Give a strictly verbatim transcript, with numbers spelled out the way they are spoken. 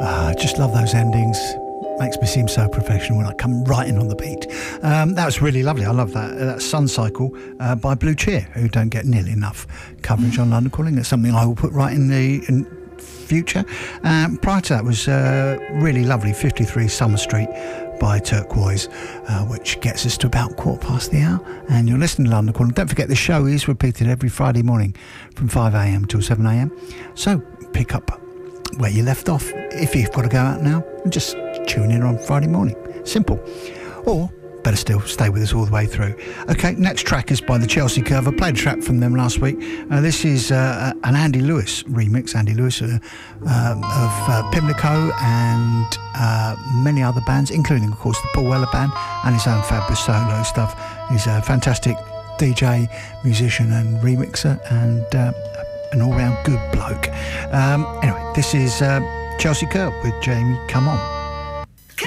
I just love those endings. Makes me seem so professional when I come right in on the beat. Um, that was really lovely. I love that. Uh, that Sun Cycle uh, by Blue Cheer, who don't get nearly enough coverage on London Calling. It's something I will put right in the in future. Um, prior to that was uh, really lovely fifty-three Summer Street by Turquoise, uh, which gets us to about quarter past the hour. And you're listening to London Calling. Don't forget the show is repeated every Friday morning from five a m till seven a m. So pick up where you left off if you've got to go out now, and just tune in on Friday morning. Simple. Or better still, stay with us all the way through. Okay, next track is by the Chelsea Curve. I played a track from them last week. Uh, this is uh, an Andy Lewis remix. Andy Lewis uh, um, of uh, Pimlico and uh, many other bands, including of course the Paul Weller Band and his own fabulous solo stuff. He's a fantastic D J, musician and remixer, and uh, an all-round good bloke. Um, anyway, this is uh, Chelsea Curve with Jamie Come On.